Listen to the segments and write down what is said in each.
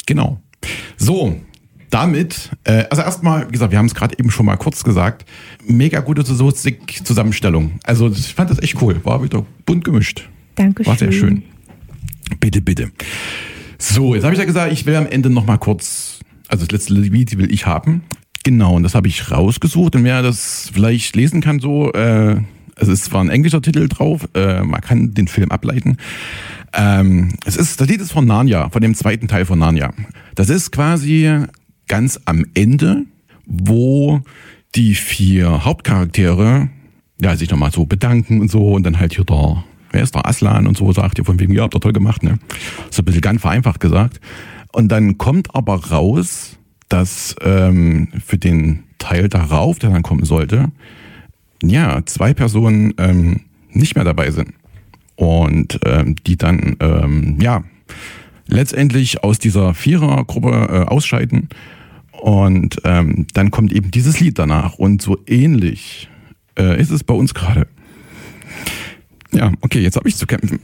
Genau. So, damit, also erstmal, wie gesagt, wir haben es gerade eben schon mal kurz gesagt, mega gute Zusammenstellung. Also ich fand das echt cool, war wieder bunt gemischt. Dankeschön. War sehr schön. Bitte, bitte. So, jetzt habe ich ja gesagt, ich will am Ende noch mal kurz, also das letzte Lied will ich haben. Genau, und das habe ich rausgesucht. Und wer das vielleicht lesen kann so, es ist zwar ein englischer Titel drauf, man kann den Film ableiten. Das Lied ist von Narnia, von dem zweiten Teil von Narnia. Das ist quasi ganz am Ende, wo die 4 Hauptcharaktere ja, sich nochmal so bedanken und so und dann halt hier wer ist der Aslan und so, sagt ihr von wegen, ja, habt ihr toll gemacht, ne? So ein bisschen ganz vereinfacht gesagt. Und dann kommt aber raus, dass für den Teil darauf, der dann kommen sollte, ja, 2 Personen nicht mehr dabei sind. Und die dann, ja, letztendlich aus dieser 4er-Gruppe ausscheiden. Und dann kommt eben dieses Lied danach. Und so ähnlich ist es bei uns gerade. Ja, okay, jetzt habe ich zu kämpfen.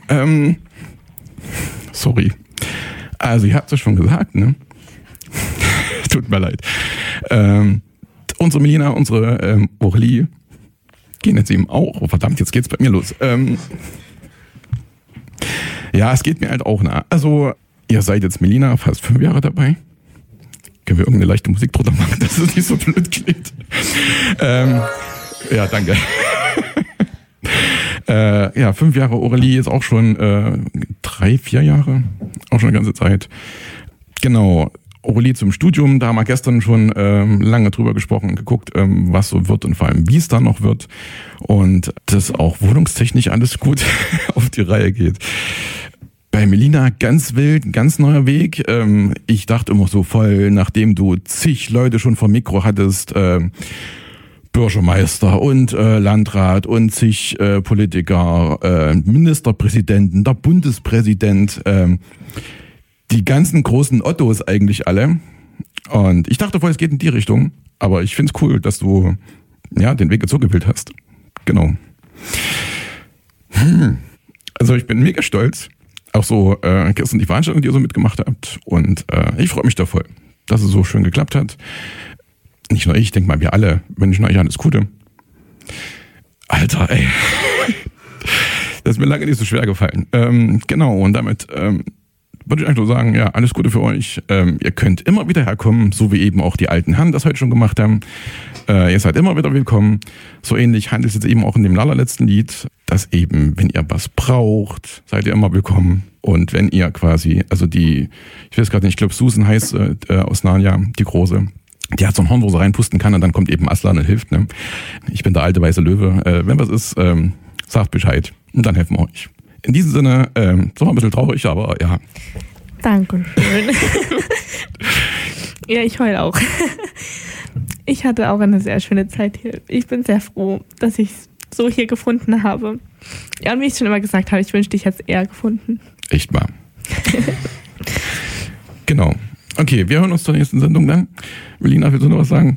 Sorry. Also, ihr habt es schon gesagt, ne? Tut mir leid. Unsere Melina, unsere Aurelie gehen jetzt eben auch. Oh, verdammt, jetzt geht's bei mir los. Ja, es geht mir halt auch nah. Also, ihr seid jetzt, Melina, fast 5 Jahre dabei. Können wir irgendeine leichte Musik drunter machen, dass es nicht so blöd klingt? Ja, danke. Ja, 5 Jahre Aurelie ist auch schon 3, 4 Jahre. Auch schon eine ganze Zeit. Genau. Aurelie zum Studium, da haben wir gestern schon lange drüber gesprochen und geguckt, was so wird und vor allem, wie es da noch wird. Und dass auch wohnungstechnisch alles gut auf die Reihe geht. Bei Melina ganz wild, ein ganz neuer Weg. Ich dachte immer so voll, nachdem du zig Leute schon vor Mikro hattest, Bürgermeister und Landrat und zig Politiker, Ministerpräsidenten, der Bundespräsident, die ganzen großen Ottos eigentlich alle. Und ich dachte vorher, es geht in die Richtung, aber ich finde es cool, dass du ja den Weg jetzt so gewählt hast. Genau. Also ich bin mega stolz. Auch so gestern die Veranstaltung, die ihr so mitgemacht habt. Und ich freue mich da voll, dass es so schön geklappt hat. Nicht nur ich denke mal, wir alle wünschen euch alles Gute. Alter, ey. Das ist mir lange nicht so schwer gefallen. Genau, und damit würde ich eigentlich nur sagen, ja, alles Gute für euch. Ihr könnt immer wieder herkommen, so wie eben auch die alten Herren das heute schon gemacht haben. Ihr seid immer wieder willkommen. So ähnlich handelt es jetzt eben auch in dem allerletzten Lied, dass eben, wenn ihr was braucht, seid ihr immer willkommen. Und wenn ihr quasi, also ich weiß gerade nicht, ich glaube Susan heißt aus Narnia, die Große, die hat so ein Horn, wo sie reinpusten kann und dann kommt eben Aslan und hilft. Ne? Ich bin der alte weiße Löwe. Wenn was ist, sagt Bescheid und dann helfen wir euch. In diesem Sinne, so ein bisschen traurig, aber ja. Dankeschön. Ja, ich heule auch. Ich hatte auch eine sehr schöne Zeit hier. Ich bin sehr froh, dass ich es so hier gefunden habe. Ja, und wie ich schon immer gesagt habe, ich wünschte, ich hätte es eher gefunden. Echt wahr. Genau. Okay, wir hören uns zur nächsten Sendung dann. Melina, willst du noch was sagen?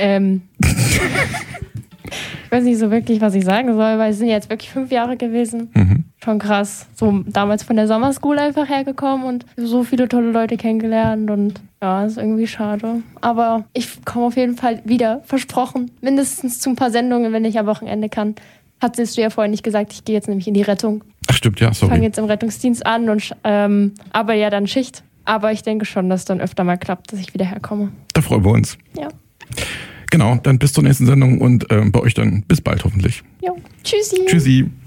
Ich weiß nicht so wirklich, was ich sagen soll, weil es sind jetzt wirklich 5 Jahre gewesen. Mhm. Schon krass. So damals von der Summer School einfach hergekommen und so viele tolle Leute kennengelernt und ja, ist irgendwie schade. Aber ich komme auf jeden Fall wieder, versprochen. Mindestens zu ein paar Sendungen, wenn ich am Wochenende kann. Hattest du ja vorhin nicht gesagt, ich gehe jetzt nämlich in die Rettung. Ach stimmt, ja, sorry. Ich fange jetzt im Rettungsdienst an und aber ja dann Schicht. Aber ich denke schon, dass dann öfter mal klappt, dass ich wieder herkomme. Da freuen wir uns. Ja. Genau, dann bis zur nächsten Sendung und bei euch dann bis bald hoffentlich. Jo, tschüssi. Tschüssi.